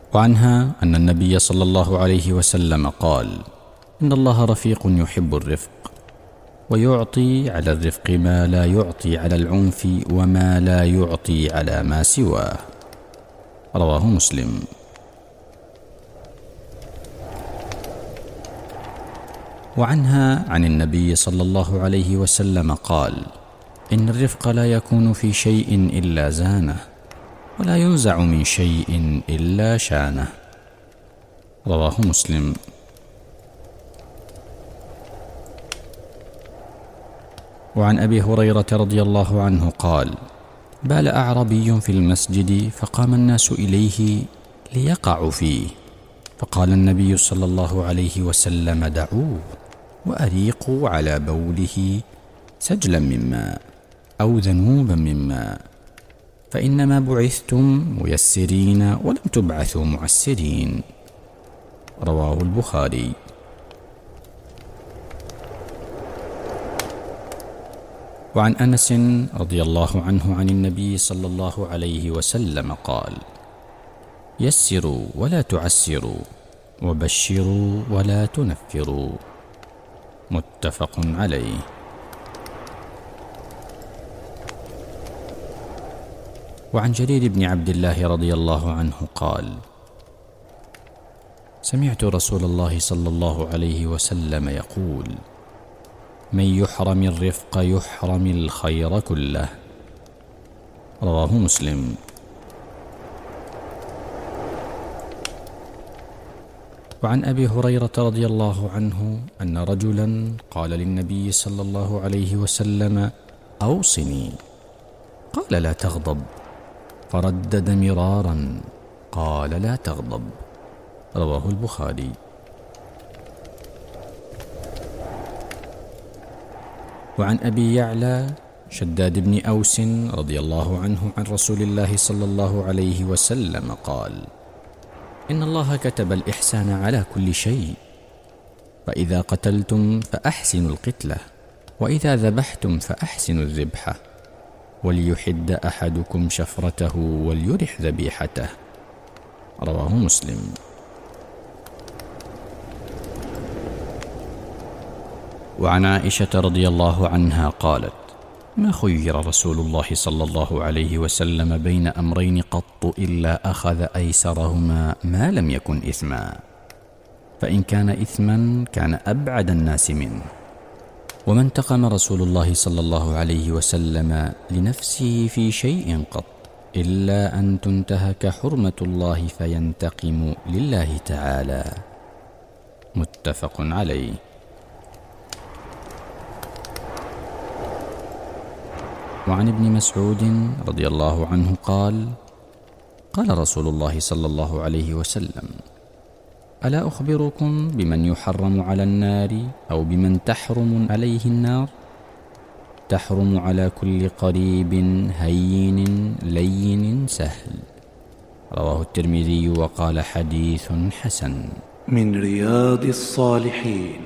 وعنها أن النبي صلى الله عليه وسلم قال: إن الله رفيق يحب الرفق، ويعطي على الرفق ما لا يعطي على العنف وما لا يعطي على ما سواه. رواه مسلم. وعنها عن النبي صلى الله عليه وسلم قال: إن الرفق لا يكون في شيء إلا زانه، ولا ينزع من شيء إلا شانه. رواه مسلم. وعن أبي هريرة رضي الله عنه قال: بال أعربي في المسجد فقام الناس إليه ليقعوا فيه، فقال النبي صلى الله عليه وسلم: دعوه وأريقوا على بوله سجلا من ماء أو ذنوبا من ماء، فإنما بعثتم ميسرين ولم تبعثوا معسرين. رواه البخاري. وعن أنس رضي الله عنه عن النبي صلى الله عليه وسلم قال: يسروا ولا تعسروا، وبشروا ولا تنفروا. متفق عليه. وعن جرير بن عبد الله رضي الله عنه قال: سمعت رسول الله صلى الله عليه وسلم يقول: من يحرم الرفق يحرم الخير كله. رواه مسلم. وعن أبي هريرة رضي الله عنه أن رجلا قال للنبي صلى الله عليه وسلم: أوصني. قال: لا تغضب. فردد مرارا: قال: لا تغضب. رواه البخاري. وعن أبي يعلى شداد بن أوس رضي الله عنه عن رسول الله صلى الله عليه وسلم قال: إن الله كتب الإحسان على كل شيء، فإذا قتلتم فأحسنوا القتلة، وإذا ذبحتم فأحسنوا الذبحة، وليحد أحدكم شفرته وليرح ذبيحته. رواه مسلم. وعن عائشة رضي الله عنها قالت: ما خير رسول الله صلى الله عليه وسلم بين أمرين قط إلا أخذ أيسرهما ما لم يكن إثما، فإن كان إثما كان أبعد الناس منه. وما انتقم رسول الله صلى الله عليه وسلم لنفسه في شيء قط إلا أن تنتهك حرمة الله فينتقم لله تعالى. متفق عليه. وعن ابن مسعود رضي الله عنه قال: قال رسول الله صلى الله عليه وسلم: ألا أخبركم بمن يحرم على النار أو بمن تحرم عليه النار؟ تحرم على كل قريب هين لين سهل. رواه الترمذي وقال: حديث حسن. من رياض الصالحين.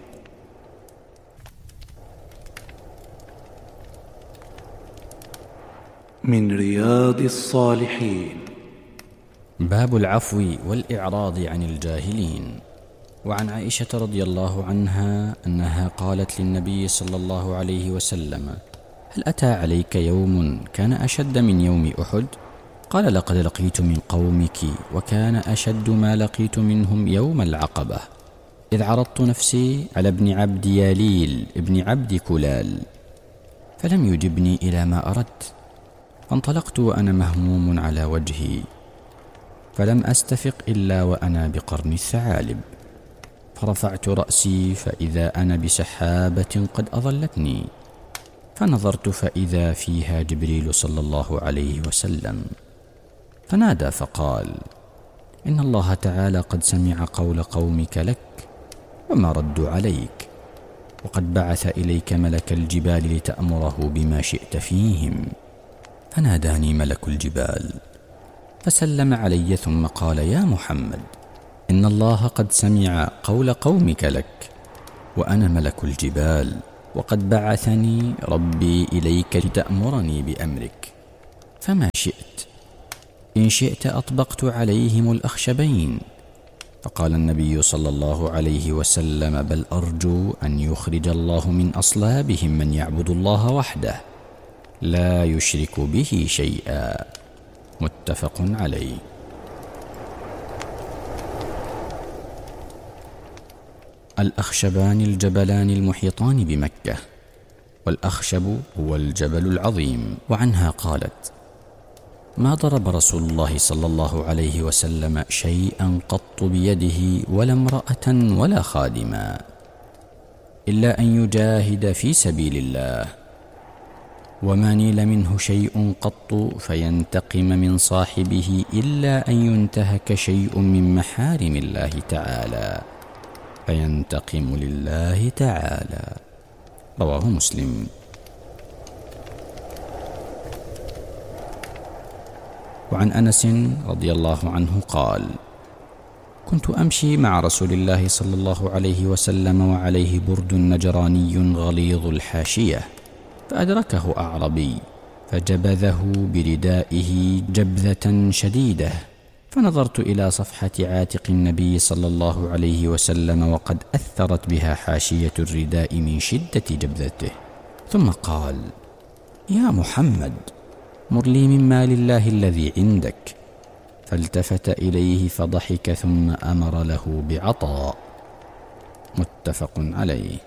من رياض الصالحين. باب العفو والإعراض عن الجاهلين. وعن عائشة رضي الله عنها أنها قالت للنبي صلى الله عليه وسلم: هل أتى عليك يوم كان أشد من يوم أحد؟ قال: لقد لقيت من قومك وكان أشد ما لقيت منهم يوم العقبة، إذ عرضت نفسي على ابن عبد ياليل ابن عبد كلال فلم يجبني إلى ما أردت، فانطلقت وأنا مهموم على وجهي، فلم أستفق إلا وأنا بقرن الثعالب، فرفعت رأسي فإذا أنا بسحابة قد أظلتني، فنظرت فإذا فيها جبريل صلى الله عليه وسلم، فنادى فقال: إن الله تعالى قد سمع قول قومك لك وما ردوا عليك، وقد بعث إليك ملك الجبال لتأمره بما شئت فيهم. فناداني ملك الجبال فسلم علي ثم قال: يا محمد، إن الله قد سمع قول قومك لك، وأنا ملك الجبال، وقد بعثني ربي إليك لتأمرني بأمرك، فما شئت. إن شئت أطبقت عليهم الأخشبين. فقال النبي صلى الله عليه وسلم: بل أرجو أن يخرج الله من أصلابهم من يعبد الله وحده لا يشرك به شيئا. متفق عليه. الأخشبان الجبلان المحيطان بمكة، والأخشب هو الجبل العظيم. وعنها قالت: ما ضرب رسول الله صلى الله عليه وسلم شيئا قط بيده ولا امرأة ولا خادما إلا أن يجاهد في سبيل الله، وما نيل منه شيء قط فينتقم من صاحبه إلا أن ينتهك شيء من محارم الله تعالى فينتقم لله تعالى. رواه مسلم. وعن أنس رضي الله عنه قال: كنت أمشي مع رسول الله صلى الله عليه وسلم وعليه برد نجراني غليظ الحاشية، فأدركه أعربي فجبذه بردائه جبذة شديدة، فنظرت إلى صفحة عاتق النبي صلى الله عليه وسلم وقد أثرت بها حاشية الرداء من شدة جبذته، ثم قال: يا محمد، مر لي من مال الله الذي عندك. فالتفت إليه فضحك ثم أمر له بعطاء. متفق عليه.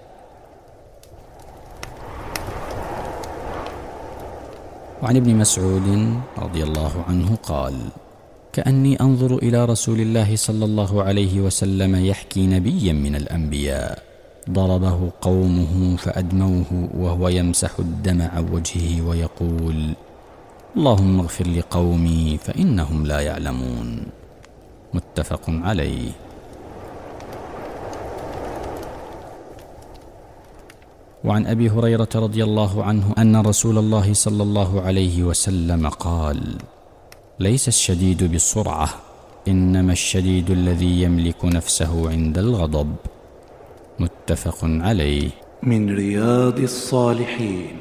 وعن ابن مسعود رضي الله عنه قال: كأني أنظر إلى رسول الله صلى الله عليه وسلم يحكي نبيا من الأنبياء ضربه قومه فأدموه وهو يمسح الدم عن وجهه ويقول: اللهم اغفر لقومي فإنهم لا يعلمون. متفق عليه. وعن أبي هريرة رضي الله عنه أن رسول الله صلى الله عليه وسلم قال: ليس الشديد بالسرعة، إنما الشديد الذي يملك نفسه عند الغضب. متفق عليه. من رياض الصالحين.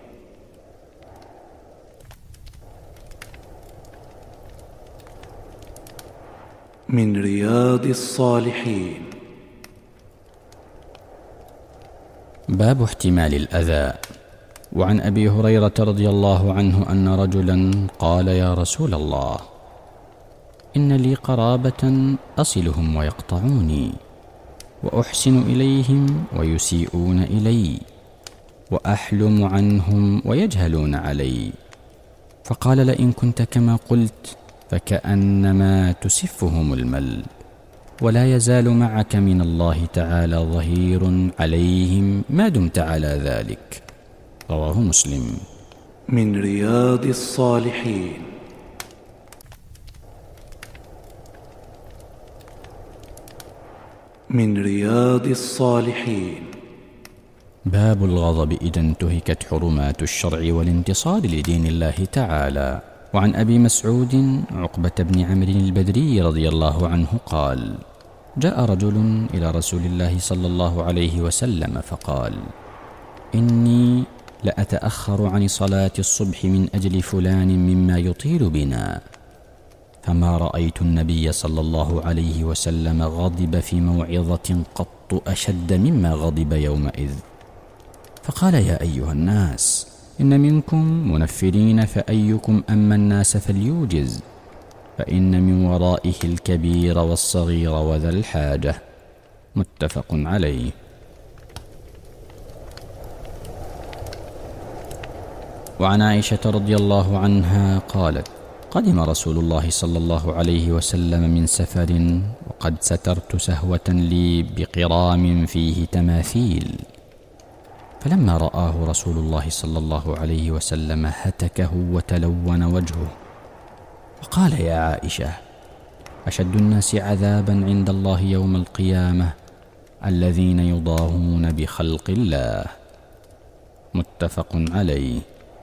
من رياض الصالحين. باب احتمال الأذى. وعن أبي هريرة رضي الله عنه أن رجلا قال: يا رسول الله، إن لي قرابة أصلهم ويقطعوني، وأحسن إليهم ويسيئون إلي، وأحلم عنهم ويجهلون علي. فقال: لئن كنت كما قلت فكأنما تسفهم المل، ولا يزال معك من الله تعالى ظهير عليهم ما دمت على ذلك. رواه مسلم. من رياض الصالحين. من رياض الصالحين. باب الغضب إذا انتهكت حرمات الشرع والانتصار لدين الله تعالى. وعن أبي مسعود عقبة بن عمرو البدري رضي الله عنه قال: جاء رجل إلى رسول الله صلى الله عليه وسلم فقال: إني لأتأخر عن صلاة الصبح من أجل فلان مما يطيل بنا. فما رأيت النبي صلى الله عليه وسلم غضب في موعظة قط أشد مما غضب يومئذ. فقال: يا أيها الناس، إن منكم منفرين، فأيكم أما الناس فليوجز، فإن من ورائه الكبير والصغير وذا الحاجة. متفق عليه. وعن عائشة رضي الله عنها قالت: قدم رسول الله صلى الله عليه وسلم من سفر، وقد سترت سهوة لي بقرام فيه تماثيل، فلما رآه رسول الله صلى الله عليه وسلم هتكه وتلون وجهه، وقال: يا عائشة، أشد الناس عذابا عند الله يوم القيامة الذين يضاهون بخلق الله. متفق عليه.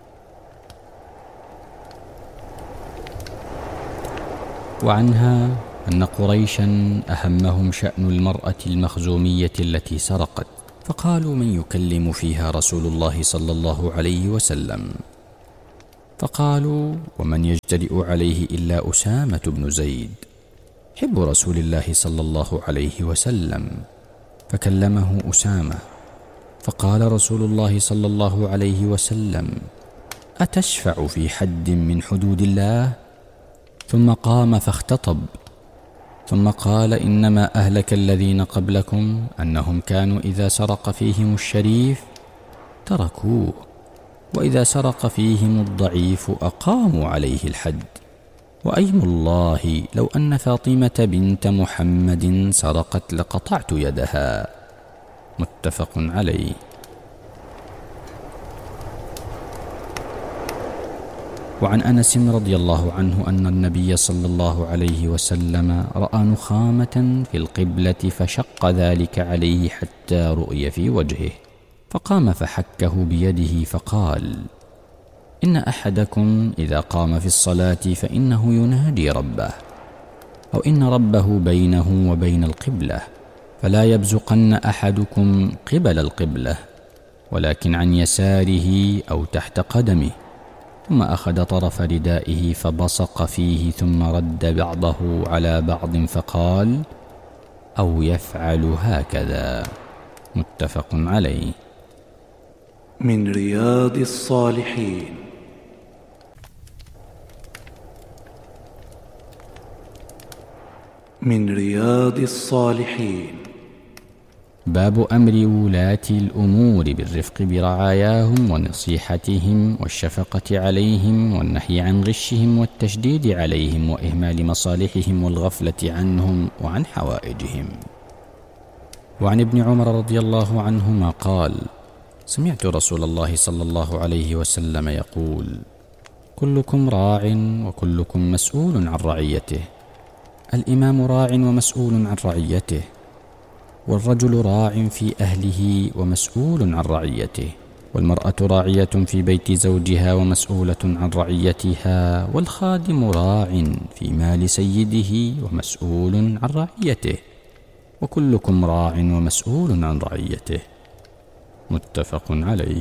وعنها أن قريشا أهمهم شأن المرأة المخزومية التي سرقت، فقالوا: من يكلم فيها رسول الله صلى الله عليه وسلم؟ فقالوا: ومن يجترئ عليه إلا أسامة بن زيد حب رسول الله صلى الله عليه وسلم. فكلمه أسامة فقال رسول الله صلى الله عليه وسلم: أتشفع في حد من حدود الله؟ ثم قام فاختطب، ثم قال: إنما أهلك الذين قبلكم أنهم كانوا إذا سرق فيهم الشريف تركوه، وإذا سرق فيهم الضعيف أقاموا عليه الحد. وأيم الله لو أن فاطمة بنت محمد سرقت لقطعت يدها. متفق عليه. وعن أنس رضي الله عنه أن النبي صلى الله عليه وسلم رأى نخامة في القبلة فشق ذلك عليه حتى رؤي في وجهه، فقام فحكه بيده فقال: إن أحدكم إذا قام في الصلاة فإنه ينادي ربه، أو إن ربه بينه وبين القبلة، فلا يبزقن أحدكم قبل القبلة، ولكن عن يساره أو تحت قدمه. ثم أخذ طرف ردائه فبصق فيه، ثم رد بعضه على بعض فقال: أو يفعل هكذا. متفق عليه. من رياض الصالحين. من رياض الصالحين. باب أمر ولاة الأمور بالرفق برعاياهم ونصيحتهم والشفقة عليهم والنهي عن غشهم والتشديد عليهم وإهمال مصالحهم والغفلة عنهم وعن حوائجهم. وعن ابن عمر رضي الله عنهما قال: سمعت رسول الله صلى الله عليه وسلم يقول: كلكم راع وكلكم مسؤول عن رعيته. الإمام راع ومسؤول عن رعيته، والرجل راع في أهله ومسؤول عن رعيته، والمرأة راعية في بيت زوجها ومسؤولة عن رعيتها، والخادم راع في مال سيده ومسؤول عن رعيته، وكلكم راع ومسؤول عن رعيته. متفق عليه.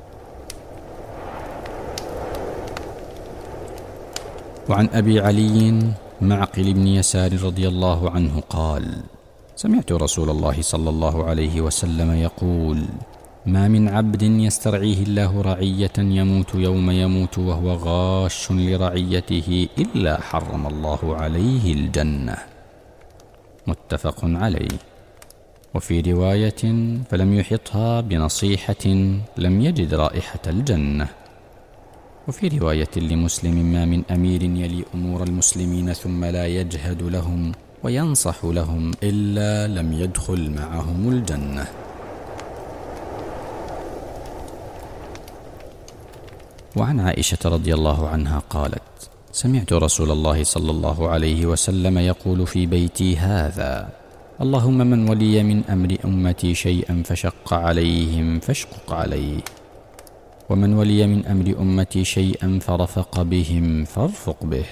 وعن أبي علي معقل بن يسار رضي الله عنه قال: سمعت رسول الله صلى الله عليه وسلم يقول: ما من عبد يسترعيه الله رعية يموت يوم يموت وهو غاش لرعيته إلا حرم الله عليه الجنة. متفق عليه. وفي رواية: فلم يحطها بنصيحة لم يجد رائحة الجنة. وفي رواية لمسلم: ما من أمير يلي أمور المسلمين ثم لا يجهد لهم وينصح لهم إلا لم يدخل معهم الجنة. وعن عائشة رضي الله عنها قالت: سمعت رسول الله صلى الله عليه وسلم يقول في بيتي هذا: اللهم من ولي من أمر أمتي شيئا فشق عليهم فاشقق عليه، ومن ولي من أمر أمتي شيئا فرفق بهم فارفق به.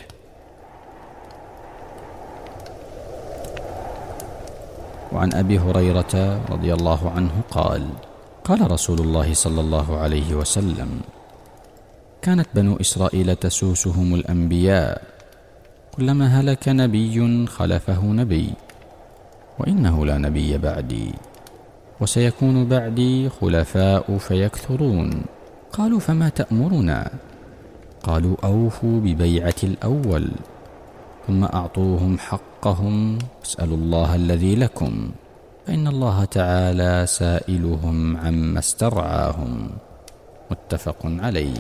وعن أبي هريرة رضي الله عنه قال: قال رسول الله صلى الله عليه وسلم: كانت بنو إسرائيل تسوسهم الأنبياء، كلما هلك نبي خلفه نبي، وإنه لا نبي بعدي، وسيكون بعدي خلفاء فيكثرون. قالوا: فما تأمرنا؟ قالوا: أوفوا ببيعة الأول، ثم أعطوهم حقهم، اسألوا الله الذي لكم، فإن الله تعالى سائلهم عما استرعاهم. متفق عليه.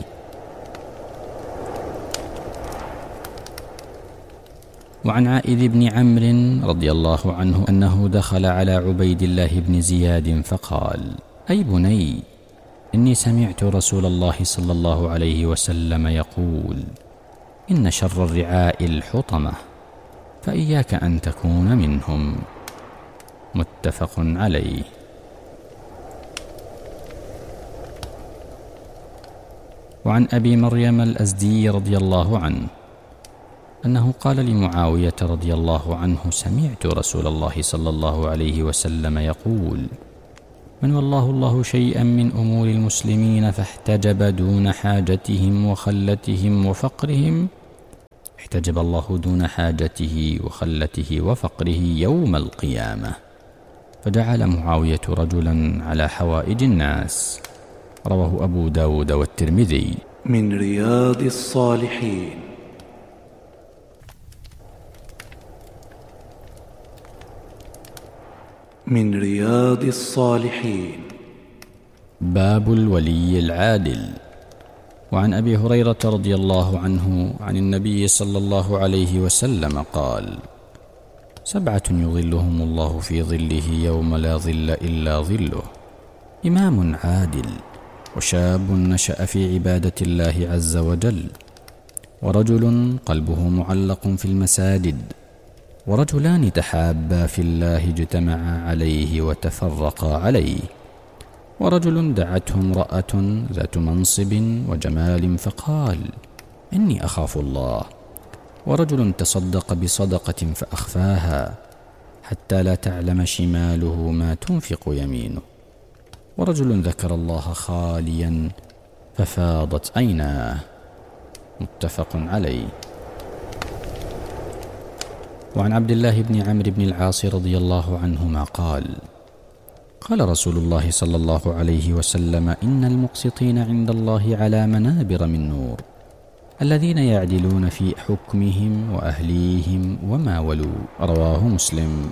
وعن عائذ بن عمرو رضي الله عنه أنه دخل على عبيد الله بن زياد فقال: أي بني، إني سمعت رسول الله صلى الله عليه وسلم يقول: إن شر الرعاء الحطمة، فإياك أن تكون منهم. متفق عليه. وعن أبي مريم الأزدي رضي الله عنه أنه قال لمعاوية رضي الله عنه: سمعت رسول الله صلى الله عليه وسلم يقول: من والله الله شيئا من أمور المسلمين فاحتجب دون حاجتهم وخلتهم وفقرهم، احتجب الله دون حاجته وخلته وفقره يوم القيامة. فجعل معاوية رجلا على حوائج الناس. رواه أبو داود والترمذي. من رياض الصالحين. من رياض الصالحين. باب الولي العادل. وعن أبي هريرة رضي الله عنه عن النبي صلى الله عليه وسلم قال: 7 يظلهم الله في ظله يوم لا ظل إلا ظله: إمام عادل، وشاب نشأ في عبادة الله عز وجل، ورجل قلبه معلق في المساجد، ورجلان تحابا في الله اجتمعا عليه وتفرقا عليه، ورجل دعته امرأة ذات منصب وجمال فقال: إني أخاف الله، ورجل تصدق بصدقة فأخفاها حتى لا تعلم شماله ما تنفق يمينه، ورجل ذكر الله خاليا ففاضت عيناه. متفق عليه. وعن عبد الله بن عمرو بن العاص رضي الله عنهما قال: قال رسول الله صلى الله عليه وسلم: إن المقسطين عند الله على منابر من نور، الذين يعدلون في حكمهم وأهليهم وما ولوا. رواه مسلم.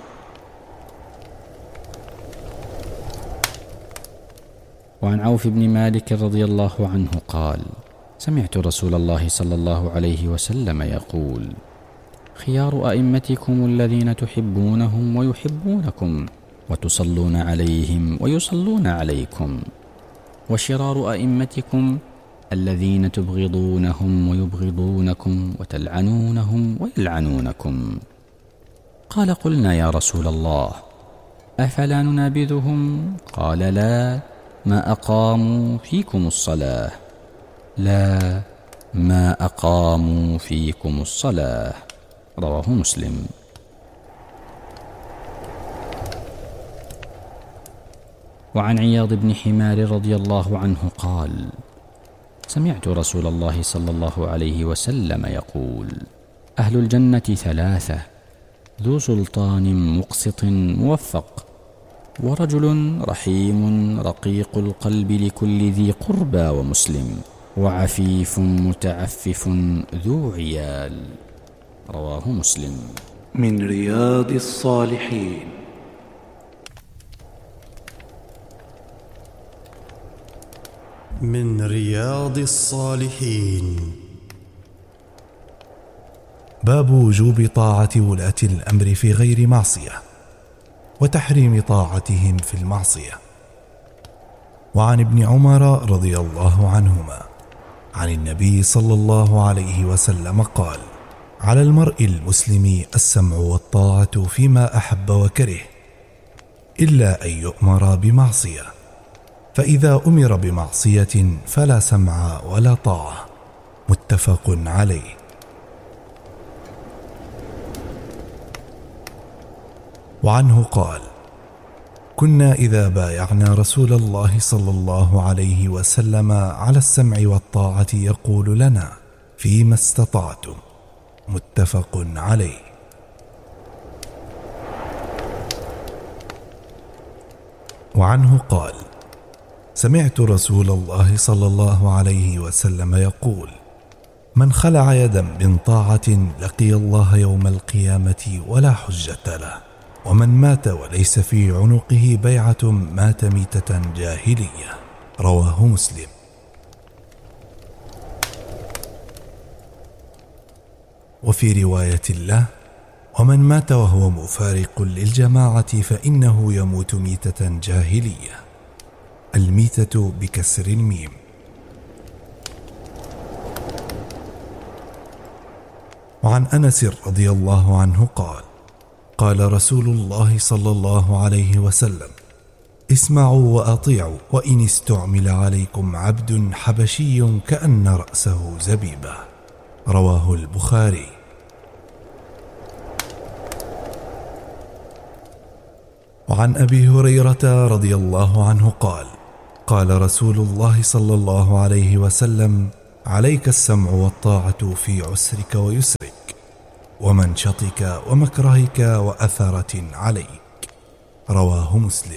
وعن عوف بن مالك رضي الله عنه قال: سمعت رسول الله صلى الله عليه وسلم يقول: خيار أئمتكم الذين تحبونهم ويحبونكم وتصلون عليهم ويصلون عليكم، وشرار أئمتكم الذين تبغضونهم ويبغضونكم وتلعنونهم ويلعنونكم. قال: قلنا يا رسول الله أفلا ننابذهم؟ قال: لا، ما أقاموا فيكم الصلاة. لا، ما أقاموا فيكم الصلاة. رواه مسلم. وعن عياض بن حمار رضي الله عنه قال: سمعت رسول الله صلى الله عليه وسلم يقول: أهل الجنة 3: ذو سلطان مقسط موفق، ورجل رحيم رقيق القلب لكل ذي قربى ومسلم، وعفيف متعفف ذو عيال. رواه مسلم. من رياض الصالحين. من رياض الصالحين. باب وجوب طاعة ولاة الأمر في غير معصية، وتحريم طاعتهم في المعصية. وعن ابن عمر رضي الله عنهما عن النبي صلى الله عليه وسلم قال: على المرء المسلم السمع والطاعة فيما أحب وكره، إلا أن يؤمر بمعصية، فإذا أمر بمعصية فلا سمع ولا طاعة. متفق عليه. وعنه قال: كنا إذا بايعنا رسول الله صلى الله عليه وسلم على السمع والطاعة يقول لنا: فيما استطعتم. متفق عليه. وعنه قال: سمعت رسول الله صلى الله عليه وسلم يقول: من خلع يدا من طاعة لقي الله يوم القيامة ولا حجة له، ومن مات وليس في عنقه بيعة مات ميتة جاهلية. رواه مسلم. وفي رواية له: ومن مات وهو مفارق للجماعة فإنه يموت ميتة جاهلية. الميتة بكسر الميم. وعن أنس رضي الله عنه قال: قال رسول الله صلى الله عليه وسلم: اسمعوا وأطيعوا، وإن استعمل عليكم عبد حبشي كأن رأسه زبيبة. رواه البخاري. وعن أبي هريرة رضي الله عنه قال: قال رسول الله صلى الله عليه وسلم: عليك السمع والطاعة في عسرك ويسرك، ومنشطك ومكرهك وأثرة عليك. رواه مسلم.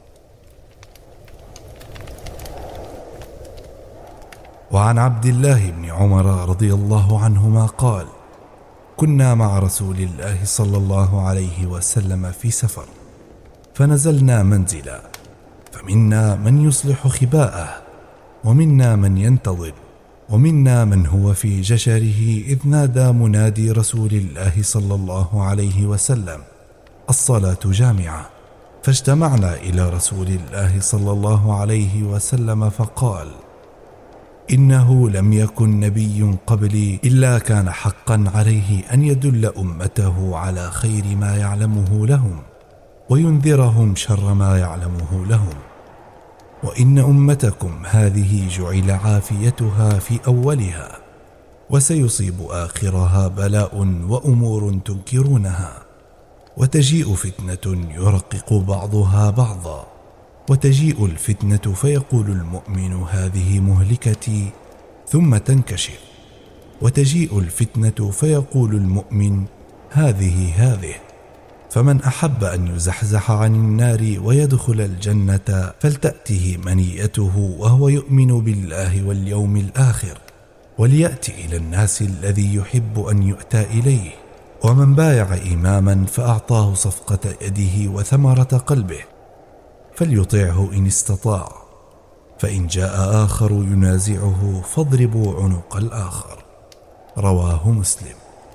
وعن عبد الله بن عمر رضي الله عنهما قال: كنا مع رسول الله صلى الله عليه وسلم في سفر، فنزلنا منزلا، فمنا من يصلح خباءه، ومنا من ينتظر، ومنا من هو في جشره، إذ نادى منادي رسول الله صلى الله عليه وسلم: الصلاة جامعة. فاجتمعنا إلى رسول الله صلى الله عليه وسلم فقال: إنه لم يكن نبي قبلي إلا كان حقا عليه أن يدل أمته على خير ما يعلمه لهم، وينذرهم شر ما يعلمه لهم. وإن أمتكم هذه جعل عافيتها في أولها، وسيصيب آخرها بلاء وأمور تنكرونها، وتجيء فتنة يرقق بعضها بعضا، وتجيء الفتنة فيقول المؤمن: هذه مهلكتي، ثم تنكشف، وتجيء الفتنة فيقول المؤمن: هذه. فمن أحب أن يزحزح عن النار ويدخل الجنة فلتأته منيته وهو يؤمن بالله واليوم الآخر، وليأتي إلى الناس الذي يحب أن يؤتى إليه. ومن بايع إماما فأعطاه صفقة يده وثمرة قلبه فليطعه إن استطاع، فإن جاء آخر ينازعه فاضربوا عنق الآخر. رواه مسلم.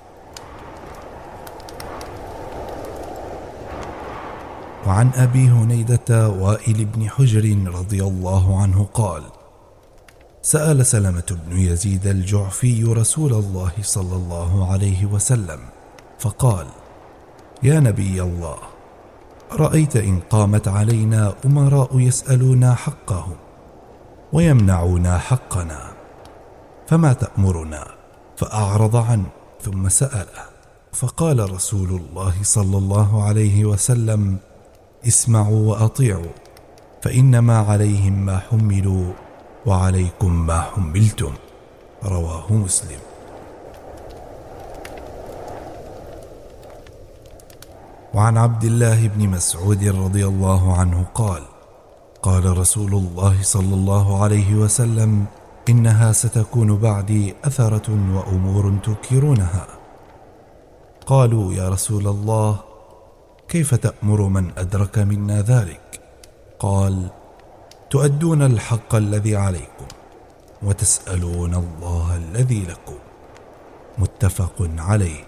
وعن أبي هنيدة وائل بن حجر رضي الله عنه قال: سأل سلمة بن يزيد الجعفي رسول الله صلى الله عليه وسلم فقال: يا نبي الله، رأيت إن قامت علينا أمراء يسألونا حقهم ويمنعونا حقنا، فما تأمرنا؟ فأعرض عنه ثم سأله، فقال رسول الله صلى الله عليه وسلم: اسمعوا وأطيعوا، فإنما عليهم ما حملوا وعليكم ما حملتم. رواه مسلم. وعن عبد الله بن مسعود رضي الله عنه قال: قال رسول الله صلى الله عليه وسلم: إنها ستكون بعدي أثرة وأمور تنكرونها. قالوا: يا رسول الله، كيف تأمر من أدرك منا ذلك؟ قال: تؤدون الحق الذي عليكم وتسألون الله الذي لكم. متفق عليه.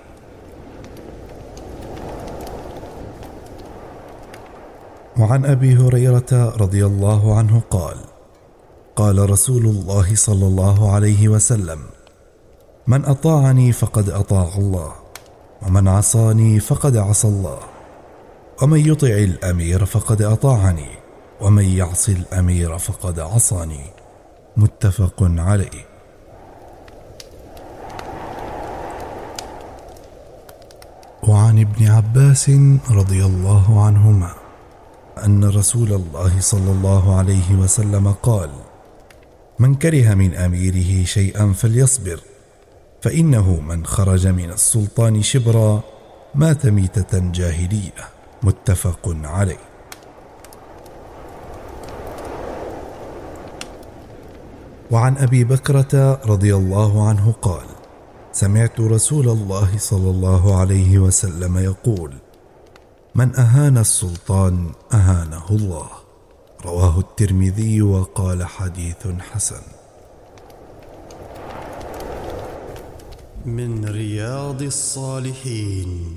وعن أبي هريرة رضي الله عنه قال: قال رسول الله صلى الله عليه وسلم: من أطاعني فقد أطاع الله، ومن عصاني فقد عصى الله، ومن يطع الأمير فقد أطاعني، ومن يعص الأمير فقد عصاني. متفق عليه. وعن ابن عباس رضي الله عنهما أن رسول الله صلى الله عليه وسلم قال: من كره من أميره شيئا فليصبر، فإنه من خرج من السلطان شبرا مات ميتة جاهلية. متفق عليه. وعن أبي بكرة رضي الله عنه قال: سمعت رسول الله صلى الله عليه وسلم يقول: من أهان السلطان أهانه الله. رواه الترمذي وقال: حديث حسن. من رياض الصالحين.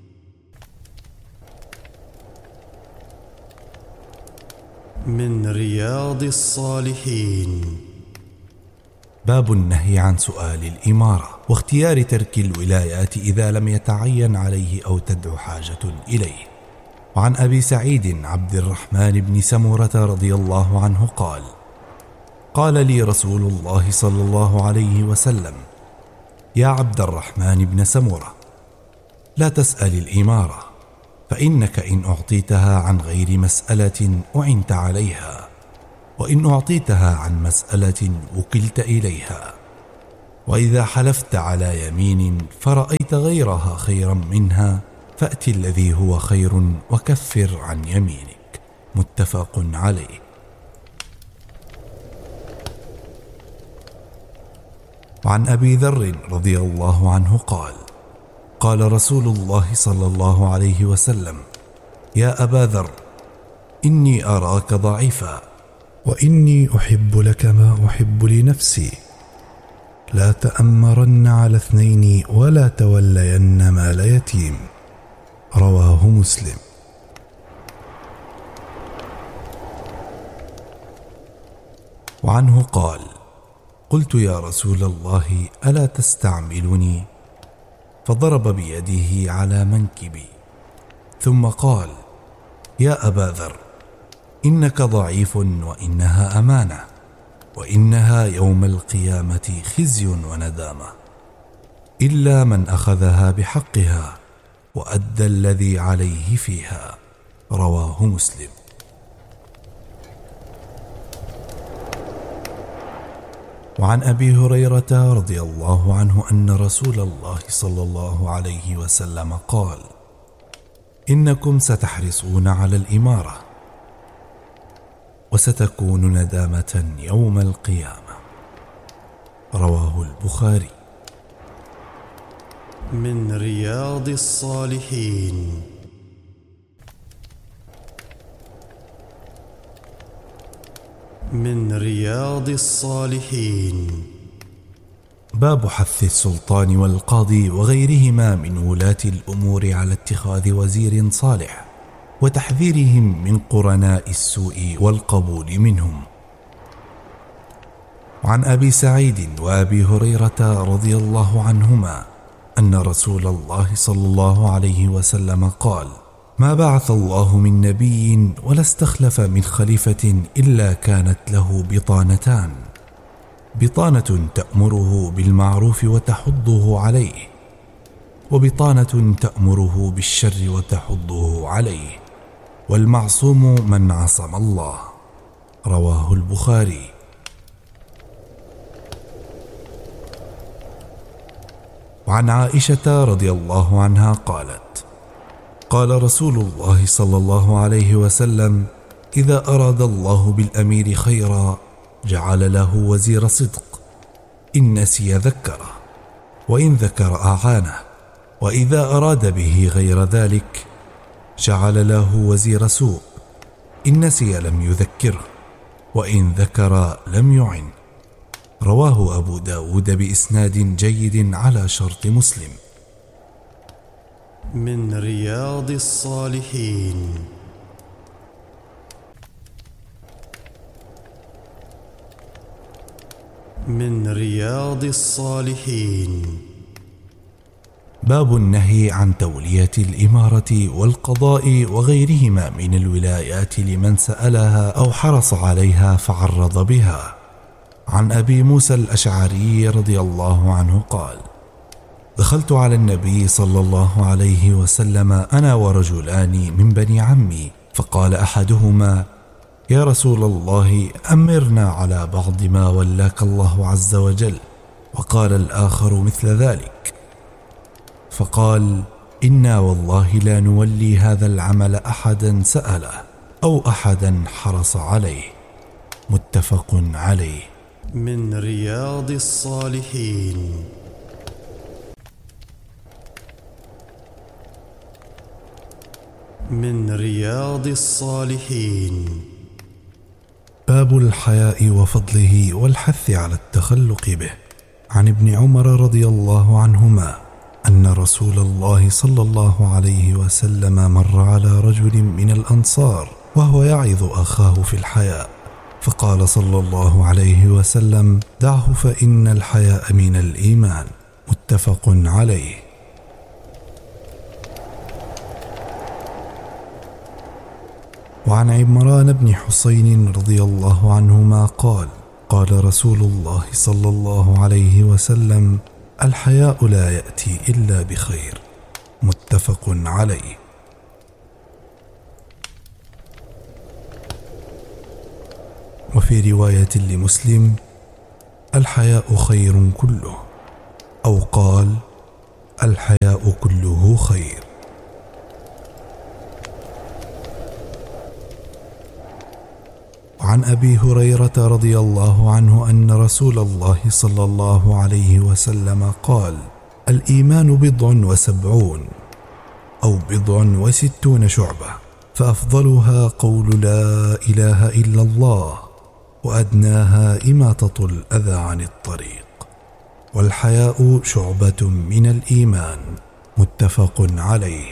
من رياض الصالحين. باب النهي عن سؤال الإمارة واختيار ترك الولايات إذا لم يتعين عليه أو تدعو حاجة إليه. وعن أبي سعيد عبد الرحمن بن سمرة رضي الله عنه قال: قال لي رسول الله صلى الله عليه وسلم: يا عبد الرحمن بن سمرة، لا تسأل الإمارة، فإنك إن أعطيتها عن غير مسألة أعنت عليها، وإن أعطيتها عن مسألة وكلت إليها. وإذا حلفت على يمين فرأيت غيرها خيرا منها فأت الذي هو خير وكفر عن يمينك. متفق عليه. وعن أبي ذر رضي الله عنه قال: قال رسول الله صلى الله عليه وسلم: يا أبا ذر، إني أراك ضعيفا، وإني أحب لك ما أحب لنفسي، لا تأمرن على اثنين ولا تولين مال يتيم. رواه مسلم. وعنه قال: قلت يا رسول الله ألا تستعملني؟ فضرب بيده على منكبي ثم قال: يا أبا ذر، إنك ضعيف وإنها أمانة، وإنها يوم القيامة خزي وندامة، إلا من أخذها بحقها وأدى الذي عليه فيها. رواه مسلم. وعن أبي هريرة رضي الله عنه أن رسول الله صلى الله عليه وسلم قال: إنكم ستحرصون على الإمارة وستكون ندامة يوم القيامة. رواه البخاري. من رياض الصالحين. من رياض الصالحين. باب حث السلطان والقاضي وغيرهما من ولاة الأمور على اتخاذ وزير صالح، وتحذيرهم من قرناء السوء والقبول منهم. عن أبي سعيد وأبي هريرة رضي الله عنهما أن رسول الله صلى الله عليه وسلم قال: ما بعث الله من نبي ولا استخلف من خليفة إلا كانت له بطانتان: بطانة تأمره بالمعروف وتحضه عليه، وبطانة تأمره بالشر وتحضه عليه، والمعصوم من عصم الله. رواه البخاري. وعن عائشة رضي الله عنها قالت: قال رسول الله صلى الله عليه وسلم: إذا أراد الله بالأمير خيرا جعل له وزير صدق، إن نسي ذكره، وإن ذكر أعانه، وإذا أراد به غير ذلك جعل له وزير سوء، إن نسي لم يذكره، وإن ذكر لم يعن. رواه أبو داود بإسناد جيد على شرط مسلم. من رياض الصالحين. من رياض الصالحين. باب النهي عن تولية الإمارة والقضاء وغيرهما من الولايات لمن سألها أو حرص عليها فعرض بها. عن أبي موسى الأشعري رضي الله عنه قال: دخلت على النبي صلى الله عليه وسلم أنا ورجلان من بني عمي، فقال أحدهما: يا رسول الله، أمرنا على بعض ما ولاك الله عز وجل. وقال الآخر مثل ذلك، فقال: إنا والله لا نولي هذا العمل أحدا سأله أو أحدا حرص عليه. متفق عليه. من رياض الصالحين. من رياض الصالحين. باب الحياء وفضله والحث على التخلق به. عن ابن عمر رضي الله عنهما أن رسول الله صلى الله عليه وسلم مر على رجل من الأنصار وهو يعظ أخاه في الحياء، فقال صلى الله عليه وسلم: دعه فإن الحياء من الإيمان. متفق عليه. وعن عمران بن حسين رضي الله عنهما قال: قال رسول الله صلى الله عليه وسلم: الحياء لا يأتي إلا بخير. متفق عليه. وفي رواية لمسلم: الحياء خير كله، أو قال: الحياء كله خير. عن أبي هريرة رضي الله عنه أن رسول الله صلى الله عليه وسلم قال: الإيمان 70 أو 60 شعبة، فأفضلها قول لا إله إلا الله، وأدناها إماطة الأذى عن الطريق، والحياء شعبة من الإيمان. متفق عليه.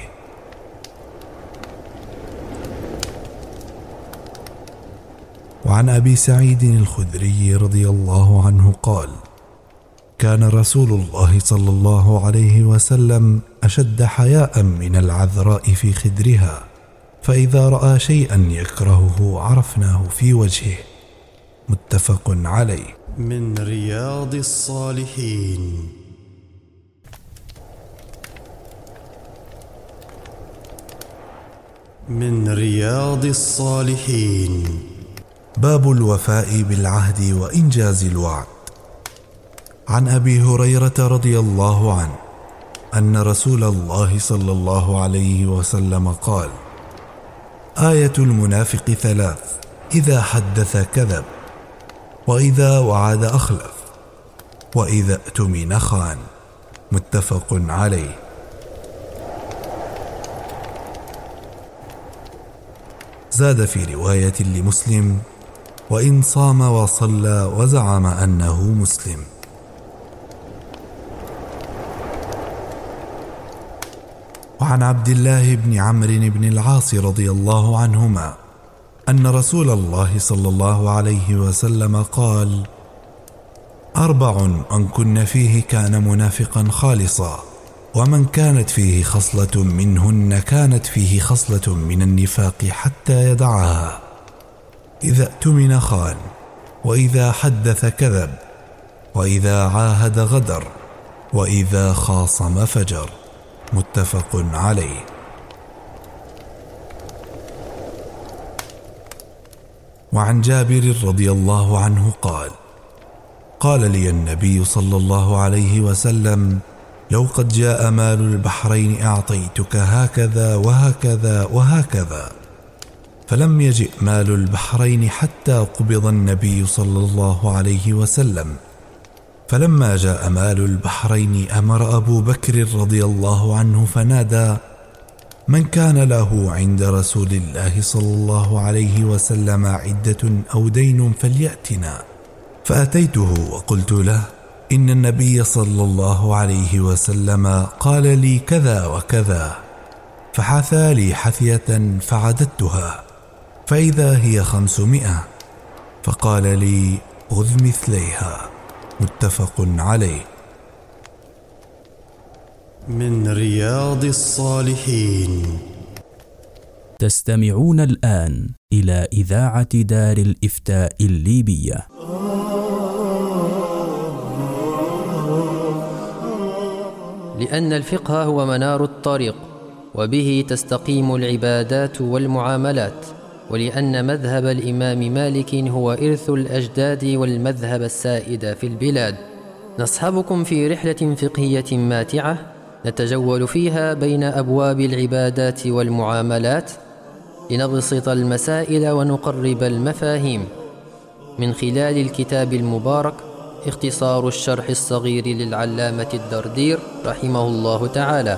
وعن أبي سعيد الخدري رضي الله عنه قال: كان رسول الله صلى الله عليه وسلم أشد حياء من العذراء في خدرها، فإذا رأى شيئا يكرهه عرفناه في وجهه. متفق عليه. من رياض الصالحين. من رياض الصالحين. باب الوفاء بالعهد وإنجاز الوعد. عن أبي هريرة رضي الله عنه أن رسول الله صلى الله عليه وسلم قال: آية المنافق 3: إذا حدث كذب، وإذا وعد أخلف، وإذا اؤتمن خان. متفق عليه. زاد في رواية لمسلم: وإن صام وصلى وزعم أنه مسلم. وعن عبد الله بن عمرو بن العاص رضي الله عنهما أن رسول الله صلى الله عليه وسلم قال: 4 من كن فيه كان منافقا خالصا، ومن كانت فيه خصلة منهن كانت فيه خصلة من النفاق حتى يدعها: إذا اؤتمن خان، وإذا حدث كذب، وإذا عاهد غدر، وإذا خاصم فجر. متفق عليه. وعن جابر رضي الله عنه قال: قال لي النبي صلى الله عليه وسلم: لو قد جاء مال البحرين أعطيتك هكذا وهكذا وهكذا، فلم يجئ مال البحرين حتى قبض النبي صلى الله عليه وسلم. فلما جاء مال البحرين أمر أبو بكر رضي الله عنه فنادى: من كان له عند رسول الله صلى الله عليه وسلم عدة أو دين فليأتنا. فأتيته وقلت له: إن النبي صلى الله عليه وسلم قال لي كذا وكذا، فحثى لي حثية فعددتها فإذا هي 500، فقال لي: خذ مثليها. متفق عليه. من رياض الصالحين. تستمعون الآن إلى إذاعة دار الإفتاء الليبية. لأن الفقه هو منار الطريق، وبه تستقيم العبادات والمعاملات، ولأن مذهب الإمام مالك هو إرث الأجداد والمذهب السائد في البلاد. نصحبكم في رحلة فقهية ماتعة نتجول فيها بين أبواب العبادات والمعاملات لنبسط المسائل ونقرب المفاهيم، من خلال الكتاب المبارك اختصار الشرح الصغير للعلامة الدردير رحمه الله تعالى.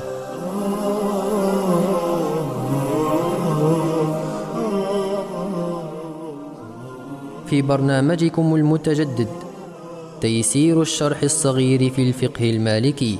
في برنامجكم المتجدد تيسير الشرح الصغير في الفقه المالكي،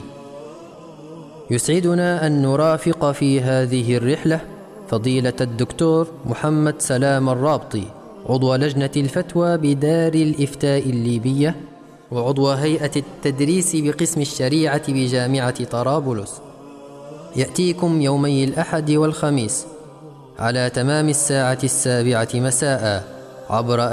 يسعدنا أن نرافق في هذه الرحلة فضيلة الدكتور محمد سلام الرابطي، عضو لجنة الفتوى بدار الإفتاء الليبية، وعضو هيئة التدريس بقسم الشريعة بجامعة طرابلس. يأتيكم يومي الأحد والخميس على تمام الساعة 7 مساء عبر